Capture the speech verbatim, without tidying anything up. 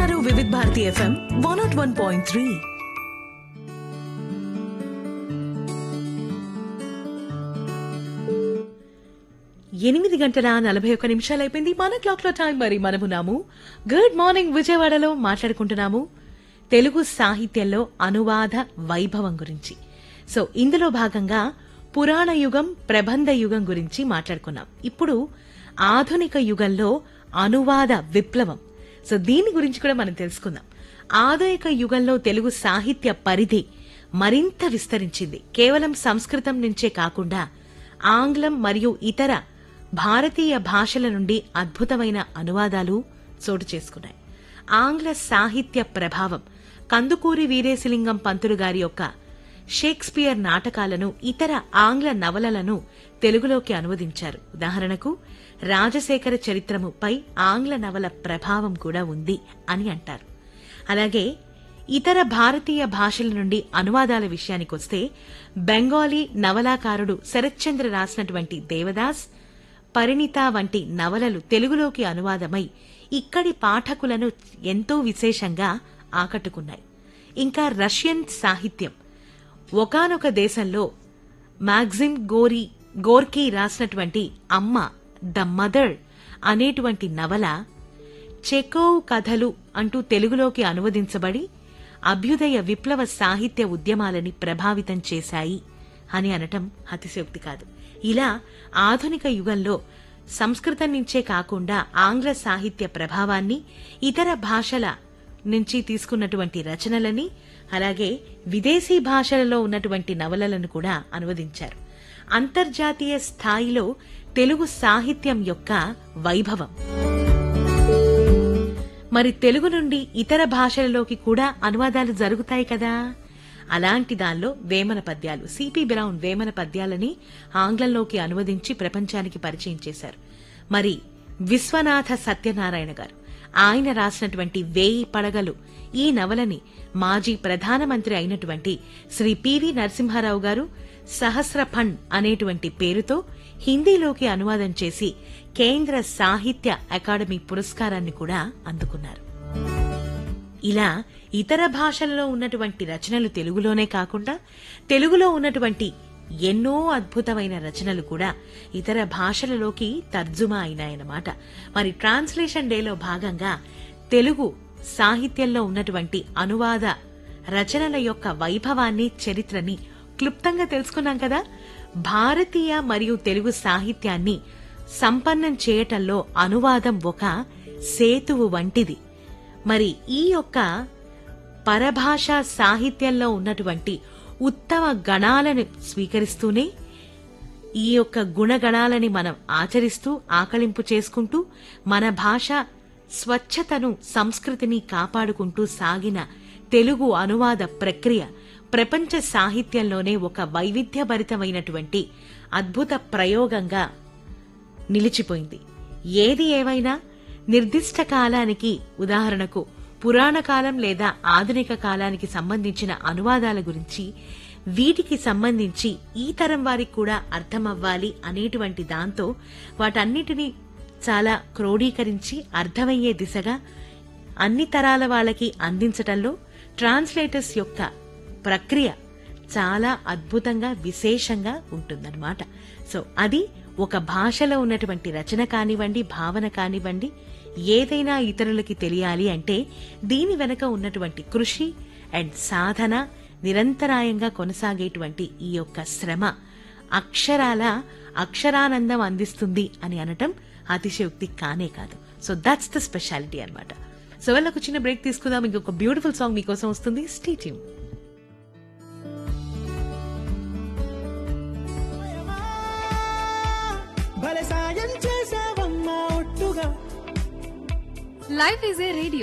వింటున్నారు వివిధ Bharati FM one not one point three. ఎనిమిది గంటల నలభై ఒక్క నిమిషాలు అయిపోయింది మన క్లాక్ లో టైం. మరి మనమున్నాము గుడ్ మార్నింగ్ విజయవాడలో మాట్లాడుకుంటున్నాము తెలుగు సాహిత్యంలో అనువాద వైభవం గురించి. సో ఇందులో భాగంగా పురాణ యుగం, ప్రబంధ యుగం గురించి మాట్లాడుకున్నాం. ఇప్పుడు ఆధునిక యుగంలో అనువాద విప్లవం. సో దీని గురించి కూడా మనం తెలుసుకుందాం. ఆధునిక యుగంలో తెలుగు సాహిత్య పరిధి మరింత విస్తరించింది. కేవలం సంస్కృతం నుంచే కాకుండా ఆంగ్లం మరియు ఇతర భారతీయ భాషల నుండి అద్భుతమైన అనువాదాలు చోటు చేసుకున్నాయి. ఆంగ్ల సాహిత్య ప్రభావం కందుకూరి వీరేశలింగం పంతులు గారి యొక్క షేక్స్పియర్ నాటకాలను, ఇతర ఆంగ్ల నవలలను తెలుగులోకి అనువదించారు. ఉదాహరణకు రాజశేఖర చరిత్రముపై ఆంగ్ల నవల ప్రభావం కూడా ఉంది అని అంటారు. అలాగే ఇతర భారతీయ భాషల నుండి అనువాదాల విషయానికొస్తే బెంగాలీ నవలాకారుడు శరత్చంద్ర రాసినటువంటి దేవదాస్, పరిణిత వంటి నవలలు తెలుగులోకి అనువాదమై ఇక్కడి పాఠకులను ఎంతో విశేషంగా ఆకట్టుకున్నాయి. ఇంకా రష్యన్ సాహిత్యం ఒకానొక దేశంలో మాగ్జిమ్ గోరీ గోర్కీ రాసినటువంటి అమ్మ ద మదర్ అనేటువంటి నవల చెకోవ్ కథలు అంటూ తెలుగులోకి అనువదించబడి అభ్యుదయ విప్లవ సాహిత్య ఉద్యమాలని ప్రభావితం చేశాయి అని అనటం అతిశయోక్తి కాదు. ఇలా ఆధునిక యుగంలో సంస్కృతం నుంచే కాకుండా ఆంగ్ల సాహిత్య ప్రభావాన్ని, ఇతర భాషల నుంచి తీసుకున్నటువంటి రచనలని, అలాగే విదేశీ భాషలలో ఉన్నటువంటి నవలలను కూడా అనువదించారు. అంతర్జాతీయ స్థాయిలో తెలుగు సాహిత్యం యొక్క వైభవం. మరి తెలుగు నుండి ఇతర భాషలలోకి కూడా అనువాదాలు జరుగుతాయి కదా. అలాంటి దానిలో వేమన పద్యాలు, సిపి బ్రౌన్ వేమన పద్యాలని ఆంగ్లంలోకి అనువదించి ప్రపంచానికి పరిచయం చేశారు. మరి విశ్వనాథ సత్యనారాయణ గారు ఆయన రాసినటువంటి వేయి పడగలు ఈ నవలని మాజీ ప్రధానమంత్రి అయినటువంటి శ్రీ పివి నరసింహారావు గారు సహస్రఫణ్ అనేటువంటి పేరుతో హిందీలోకి అనువాదం చేసి కేంద్ర సాహిత్య అకాడమీ పురస్కారాన్ని కూడా అందుకున్నారు. ఇలా ఇతర భాషలలో ఉన్నటువంటి రచనలు తెలుగులోనే కాకుండా తెలుగులో ఉన్నటువంటి ఎన్నో అద్భుతమైన రచనలు కూడా ఇతర భాషలలోకి తర్జుమా అయినాయన్నమాట. మరి ట్రాన్స్లేషన్ డేలో భాగంగా తెలుగు సాహిత్యంలో ఉన్నటువంటి అనువాద రచనల యొక్క వైభవాన్ని, చరిత్రని క్లుప్తంగా తెలుసుకున్నాం కదా. భారతీయ మరియు తెలుగు సాహిత్యాన్ని సంపన్నం చేయటంలో అనువాదం ఒక సేతువు వంటిది. మరి ఈ యొక్క పరభాషా సాహిత్యంలో ఉన్నటువంటి ఉత్తమ గణాలను స్వీకరిస్తూనే ఈ యొక్క గుణగణాలని మనం ఆచరిస్తూ ఆకళింపు చేసుకుంటూ మన భాష స్వచ్ఛతను, సంస్కృతిని కాపాడుకుంటూ సాగిన తెలుగు అనువాద ప్రక్రియ ప్రపంచ సాహిత్యంలోనే ఒక వైవిధ్యభరితమైనటువంటి అద్భుత ప్రయోగంగా నిలిచిపోయింది. ఏది ఏవైనా నిర్దిష్ట కాలానికి, ఉదాహరణకు పురాణ కాలం లేదా ఆధునిక కాలానికి సంబంధించిన అనువాదాల గురించి, వీటికి సంబంధించి ఈ తరం వారికి కూడా అర్థమవ్వాలి అనేటువంటి దాంతో వాటన్నిటినీ చాలా క్రోడీకరించి అర్థమయ్యే దిశగా అన్ని తరాల వాళ్ళకి అందించటంలో ట్రాన్స్లేటర్స్ యొక్క ప్రక్రియ చాలా అద్భుతంగా, విశేషంగా ఉంటుందన్నమాట. సో అది ఒక భాషలో ఉన్నటువంటి రచన కానివ్వండి, భావన కానివ్వండి, ఏదైనా ఇతరులకి తెలియాలి అంటే దీని వెనక ఉన్నటువంటి కృషి అండ్ సాధన, నిరంతరాయంగా కొనసాగేటువంటి ఈ యొక్క శ్రమ అక్షరాల అక్షరానందం అందిస్తుంది అని అనటం అతిశయోక్తి కానే కాదు. సో దట్స్ ద స్పెషాలిటీ అన్నమాట. సో వాళ్ళకు చిన్న బ్రేక్ తీసుకుందాం. ఇంకొక బ్యూటిఫుల్ సాంగ్ మీకోసం వస్తుంది. Stay tune. Life is a radio.